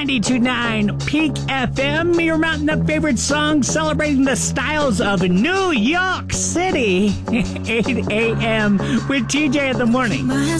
92.9 Peak FM, your Mountain Up favorite song celebrating the styles of New York City. 8 a.m. with TJ in the morning.